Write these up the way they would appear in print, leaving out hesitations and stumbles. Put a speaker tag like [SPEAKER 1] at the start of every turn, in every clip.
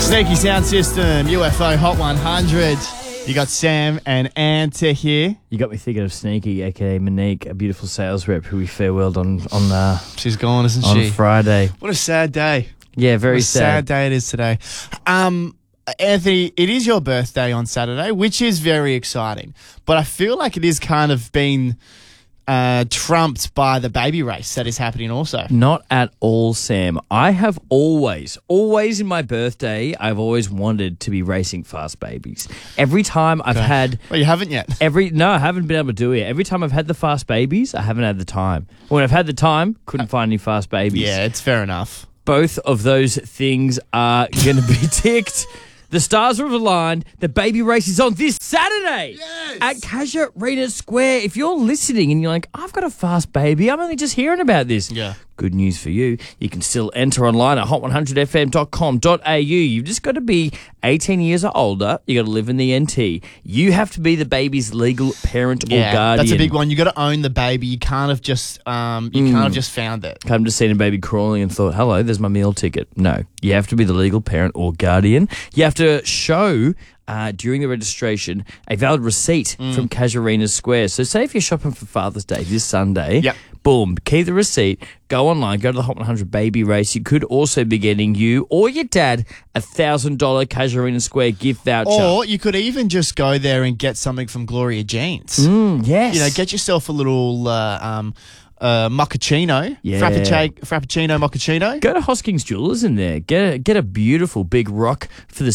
[SPEAKER 1] Sneaky Sound System, UFO Hot 100. You got Sam and Anta here.
[SPEAKER 2] You got me thinking of Sneaky, aka Monique, a beautiful sales rep who we farewelled on
[SPEAKER 1] She's gone, isn't
[SPEAKER 2] on
[SPEAKER 1] she?
[SPEAKER 2] Friday.
[SPEAKER 1] What a sad day.
[SPEAKER 2] Yeah, very
[SPEAKER 1] What a
[SPEAKER 2] sad.
[SPEAKER 1] sad day it is today. Anthony, it is your birthday on Saturday, which is very exciting. But I feel like it is kind of been trumped by the baby race that is happening also.
[SPEAKER 2] Not at all, Sam. I have always in my birthday, I've always wanted to be racing fast babies. Every time I've had...
[SPEAKER 1] Well, you haven't yet.
[SPEAKER 2] No, I haven't been able to do it. Every time I've had the fast babies, I haven't had the time. When I've had the time, couldn't find any fast babies.
[SPEAKER 1] Yeah, it's fair enough.
[SPEAKER 2] Both of those things are going to be ticked. The stars have aligned. The baby race is on this Saturday at Casuarina Square. If you're listening and you're like, I've got a fast baby, I'm only just hearing about this.
[SPEAKER 1] Yeah.
[SPEAKER 2] Good news for you. You can still enter online at hot100fm.com.au. You've just got to be 18 years or older. You got to live in the NT. You have to be the baby's legal parent or guardian.
[SPEAKER 1] That's a big one. You got to own the baby. You can't have just found it.
[SPEAKER 2] Come to see a baby crawling and thought, hello, there's my meal ticket. No, you have to be the legal parent or guardian. You have to show during the registration a valid receipt from Casuarina Square. So say if you're shopping for Father's Day this Sunday, boom, keep the receipt, go online, go to the Hot 100 baby race. You could also be getting you or your dad a $1,000 Casuarina Square gift voucher.
[SPEAKER 1] Or you could even just go there and get something from Gloria Jeans.
[SPEAKER 2] Yes.
[SPEAKER 1] You know, get yourself a little mochaccino, frappuccino mochaccino.
[SPEAKER 2] Go to Hoskins Jewelers in there. Get a beautiful big rock for the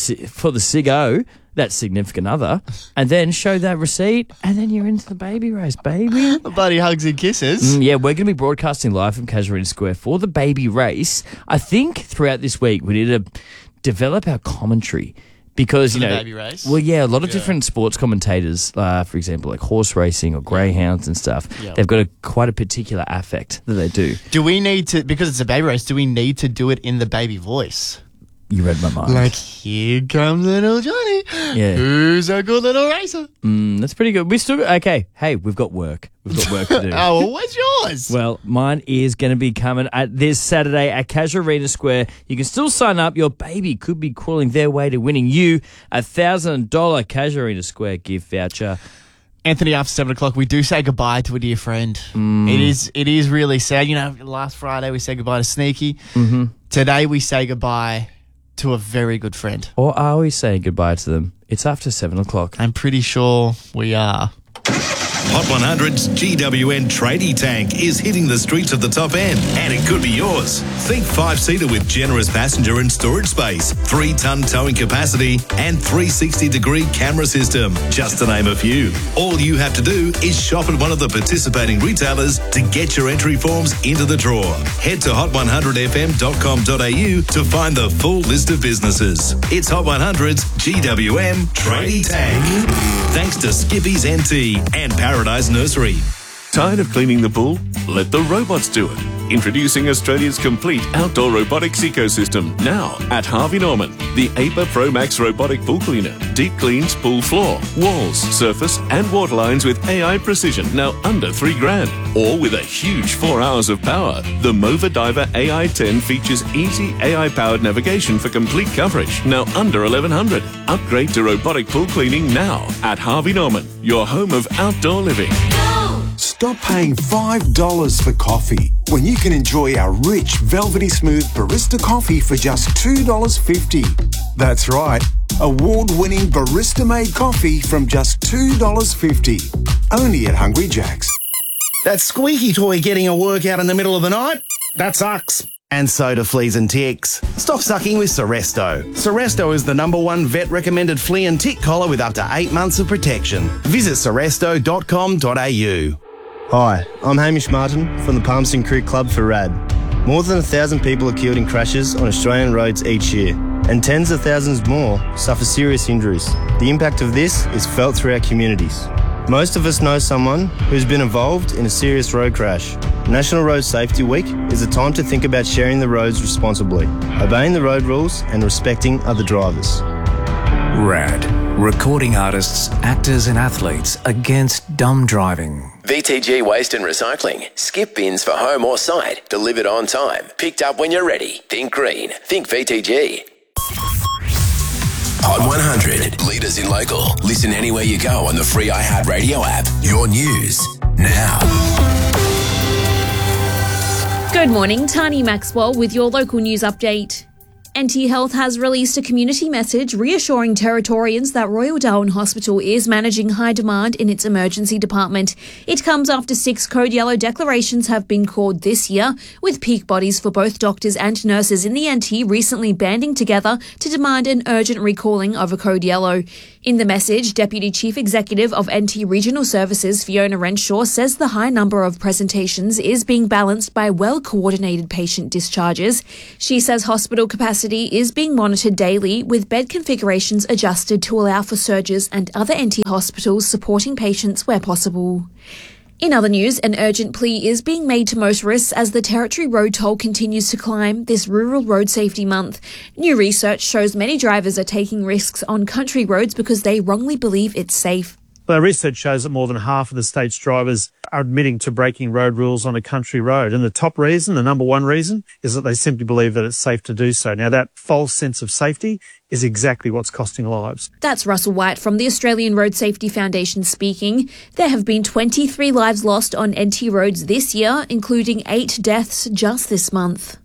[SPEAKER 2] ciggo, that significant other, and then show that receipt, and then you're into the baby race, baby.
[SPEAKER 1] Buddy hugs and kisses.
[SPEAKER 2] Yeah, we're going to be broadcasting live from Casuarina Square for the baby race. I think throughout this week we need to develop our commentary. Because,
[SPEAKER 1] the baby race?
[SPEAKER 2] Well, yeah, a lot of different sports commentators, for example, like horse racing or greyhounds and stuff, they've got quite a particular affect that they do.
[SPEAKER 1] Do we need to, because it's a baby race, do we need to do it in the baby voice?
[SPEAKER 2] You read my mind.
[SPEAKER 1] Like, here comes little Johnny.
[SPEAKER 2] Yeah.
[SPEAKER 1] Who's a good little racer?
[SPEAKER 2] That's pretty good. Hey, we've got work. We've got work to do.
[SPEAKER 1] Oh, well, what's yours?
[SPEAKER 2] Well, mine is going to be coming at this Saturday at Casuarina Square. You can still sign up. Your baby could be crawling their way to winning you a $1,000 Casuarina Square gift voucher.
[SPEAKER 1] Anthony, after 7 o'clock, we do say goodbye to a dear friend. It is really sad. You know, last Friday we said goodbye to Sneaky. Today we say goodbye to a very good friend.
[SPEAKER 2] Or are we saying goodbye to them? It's after 7 o'clock.
[SPEAKER 1] I'm pretty sure we are.
[SPEAKER 3] Hot 100's GWN tradie tank is hitting the streets of the top end, and it could be yours. Think 5-seater with generous passenger and storage space, 3-ton towing capacity, and 360-degree camera system, just to name a few. All you have to do is shop at one of the participating retailers to get your entry forms into the draw. Head to hot100fm.com.au to find the full list of businesses. It's Hot 100's GWM tradie tank. Thanks to Skippy's NT and Paradise Nursery.
[SPEAKER 4] Tired of cleaning the pool? Let the robots do it. Introducing Australia's complete outdoor robotics ecosystem now at Harvey Norman. The APA Pro Max robotic pool cleaner. Deep cleans pool floor, walls, surface and water lines with AI precision, now under $3,000. Or with a huge 4 hours of power. The Mova Diver AI10 features easy AI-powered navigation for complete coverage, now under $1,100. Upgrade to robotic pool cleaning now at Harvey Norman, your home of outdoor living.
[SPEAKER 5] Stop paying $5 for coffee when you can enjoy our rich, velvety smooth barista coffee for just $2.50. That's right, award-winning barista-made coffee from just $2.50. Only at Hungry Jack's.
[SPEAKER 6] That squeaky toy getting a workout in the middle of the night? That sucks. And so do fleas and ticks. Stop sucking with Seresto. Seresto is the #1 vet-recommended flea and tick collar with up to 8 months of protection. Visit seresto.com.au.
[SPEAKER 7] Hi, I'm Hamish Martin from the Palmerston Creek Club for RAD. More than 1,000 people are killed in crashes on Australian roads each year, and tens of thousands more suffer serious injuries. The impact of this is felt through our communities. Most of us know someone who's been involved in a serious road crash. National Road Safety Week is a time to think about sharing the roads responsibly, obeying the road rules and respecting other drivers.
[SPEAKER 8] RAD. Recording artists, actors and athletes against dumb driving.
[SPEAKER 9] VTG Waste and Recycling. Skip bins for home or site. Delivered on time. Picked up when you're ready. Think green. Think VTG. Hot 100. Leaders in local. Listen anywhere you go on the free iHeartRadio app. Your news now.
[SPEAKER 10] Good morning, Tani Maxwell with your local news update. NT Health has released a community message reassuring Territorians that Royal Darwin Hospital is managing high demand in its emergency department. It comes after 6 code yellow declarations have been called this year, with peak bodies for both doctors and nurses in the NT recently banding together to demand an urgent recalling of a code yellow. In the message, Deputy Chief Executive of NT Regional Services Fiona Renshaw says the high number of presentations is being balanced by well-coordinated patient discharges. She says hospital capacity is being monitored daily, with bed configurations adjusted to allow for surges and other NT hospitals supporting patients where possible. In other news, an urgent plea is being made to motorists as the Territory road toll continues to climb this Rural Road Safety Month. New research shows many drivers are taking risks on country roads because they wrongly believe it's safe.
[SPEAKER 11] Well, research shows that more than half of the state's drivers are admitting to breaking road rules on a country road. And the top reason, the number one reason, is that they simply believe that it's safe to do so. Now, that false sense of safety is exactly what's costing lives.
[SPEAKER 10] That's Russell White from the Australian Road Safety Foundation speaking. There have been 23 lives lost on NT roads this year, including 8 deaths just this month.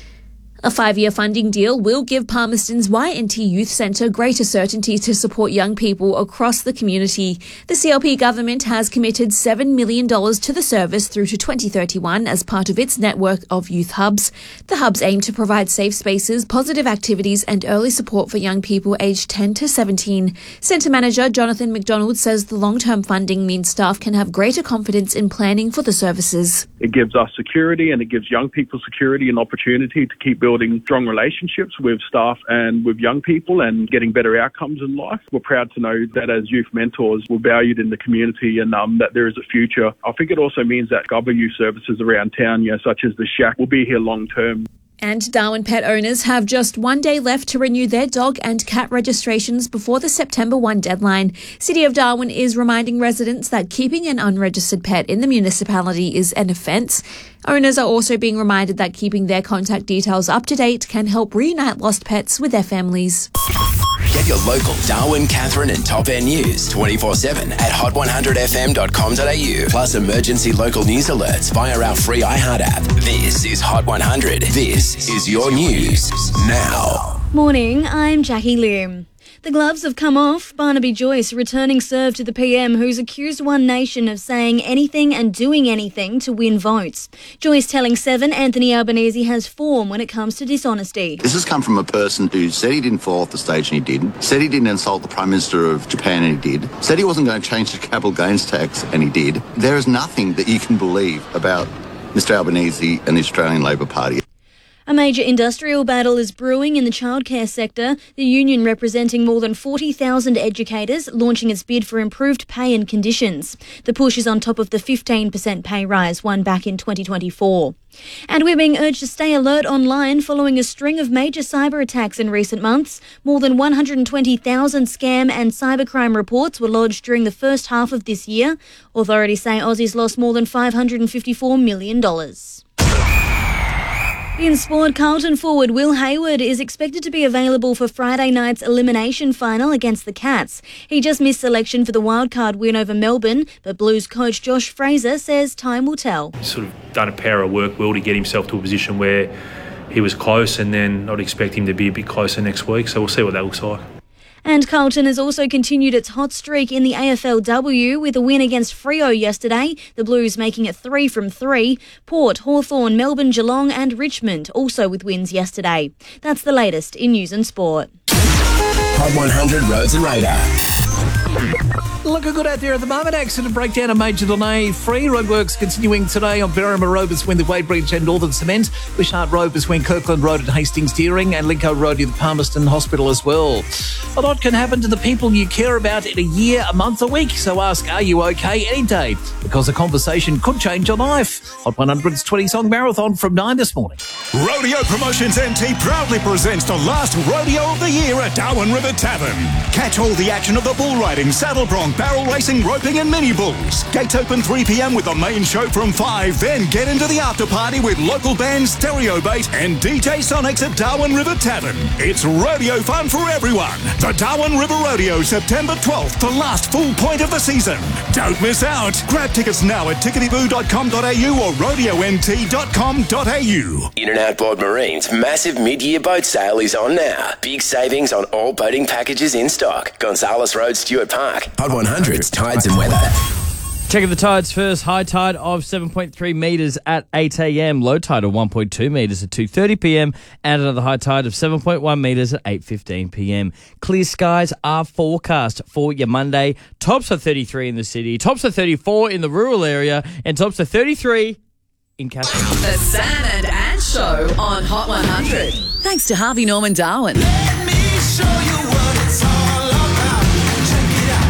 [SPEAKER 10] A 5-year funding deal will give Palmerston's YNT Youth Centre greater certainty to support young people across the community. The CLP government has committed $7 million to the service through to 2031 as part of its network of youth hubs. The hubs aim to provide safe spaces, positive activities and early support for young people aged 10 to 17. Centre Manager Jonathan McDonald says the long-term funding means staff can have greater confidence in planning for the services.
[SPEAKER 12] It gives us security and it gives young people security and opportunity to keep building strong relationships with staff and with young people and getting better outcomes in life. We're proud to know that as youth mentors, we're valued in the community and that there is a future. I think it also means that other youth services around town, such as the Shack, will be here long term.
[SPEAKER 10] And Darwin pet owners have just 1 day left to renew their dog and cat registrations before the September 1 deadline. City of Darwin is reminding residents that keeping an unregistered pet in the municipality is an offence. Owners are also being reminded that keeping their contact details up to date can help reunite lost pets with their families.
[SPEAKER 9] Get your local Darwin, Catherine and Top End news 24/7 at hot100fm.com.au. Plus emergency local news alerts via our free iHeart app. This is Hot 100. This is your news now.
[SPEAKER 13] Morning, I'm Jackie Lim. The gloves have come off. Barnaby Joyce returning serve to the PM, who's accused One Nation of saying anything and doing anything to win votes. Joyce telling Seven Anthony Albanese has form when it comes to dishonesty.
[SPEAKER 14] This has come from a person who said he didn't fall off the stage and he didn't, said he didn't insult the Prime Minister of Japan and he did, said he wasn't going to change the capital gains tax and he did. There is nothing that you can believe about Mr Albanese and the Australian Labor Party.
[SPEAKER 13] A major industrial battle is brewing in the childcare sector, the union representing more than 40,000 educators launching its bid for improved pay and conditions. The push is on top of the 15% pay rise won back in 2024. And we're being urged to stay alert online following a string of major cyber attacks in recent months. More than 120,000 scam and cybercrime reports were lodged during the first half of this year. Authorities say Aussies lost more than $554 million. In sport, Carlton forward Will Hayward is expected to be available for Friday night's elimination final against the Cats. He just missed selection for the wildcard win over Melbourne, but Blues coach Josh Fraser says time will tell.
[SPEAKER 15] He's sort of done a power of work well to get himself to a position where he was close, and then I'd expect him to be a bit closer next week, so we'll see what that looks like.
[SPEAKER 13] And Carlton has also continued its hot streak in the AFLW with a win against Freo yesterday, the Blues making it 3 from 3. Port, Hawthorn, Melbourne, Geelong and Richmond also with wins yesterday. That's the latest in news and sport.
[SPEAKER 9] Hot 100 Roads and Radar.
[SPEAKER 16] Looking good out there at the moment. Accident breakdown a major delay. Free roadworks continuing today on Berrima Road between the Wade Bridge and Northern Cement. Wishart Road between Kirkland Road and Hastings Deering, and Lincoln Road near the Palmerston Hospital as well. A lot can happen to the people you care about in a year, a month, a week. So ask, are you okay any day? Because a conversation could change your life. Hot 100's 20-song marathon from 9 this morning.
[SPEAKER 17] Rodeo Promotions NT proudly presents the last rodeo of the year at Darwin River Tavern. Catch all the action of the bull riding, saddle bronc, barrel racing, roping and mini bulls. Gates open 3 p.m. with the main show from 5. Then get into the after party with local bands Stereo Bait and DJ Sonics at Darwin River Tavern. It's rodeo fun for everyone. The Darwin River Rodeo, September 12th, the last full point of the season. Don't miss out. Grab tickets now at ticketyboo.com.au or rodeont.com.au.
[SPEAKER 9] In and Outboard Marine's massive mid-year boat sale is on now. Big savings on all boating packages in stock. Gonzales Road, Stuart Park. Hot 100's Tides and Weather.
[SPEAKER 2] Checking the tides first. High tide of 7.3 metres at 8 a.m. Low tide of 1.2 metres at 2:30 p.m. And another high tide of 7.1 metres at 8:15 p.m. Clear skies are forecast for your Monday. Tops are 33 in the city. Tops are 34 in the rural area. And tops are 33 in Castle.
[SPEAKER 18] The Sam and Ann Show on Hot 100. Thanks to Harvey Norman Darwin.
[SPEAKER 19] Let me show you what it's all about. Check it out.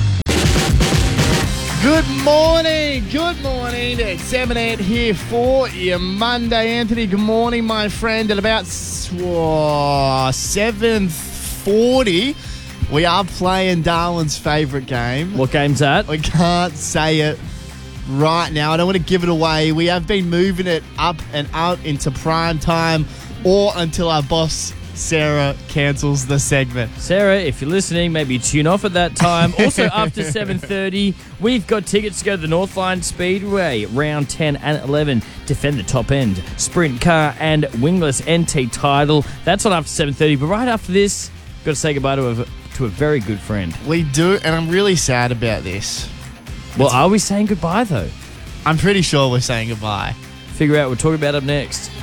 [SPEAKER 1] Good morning. It's Sam and Ant here for your Monday. Anthony, good morning, my friend. At about 7:40, we are playing Darwin's favourite game.
[SPEAKER 2] What game's that?
[SPEAKER 1] We can't say it right now. I don't want to give it away. We have been moving it up and out into prime time or until our boss Sarah cancels the segment.
[SPEAKER 2] Sarah, if you're listening, maybe tune off at that time. Also, after 7:30, we've got tickets to go to the Northline Speedway, round 10 and 11. Defend the top end, sprint car and wingless NT title. That's on after 7:30. But right after this, got to say goodbye to a very good friend.
[SPEAKER 1] We do, and I'm really sad about this.
[SPEAKER 2] Well, are we saying goodbye, though?
[SPEAKER 1] I'm pretty sure we're saying goodbye.
[SPEAKER 2] Figure out. We'll talk about it up next.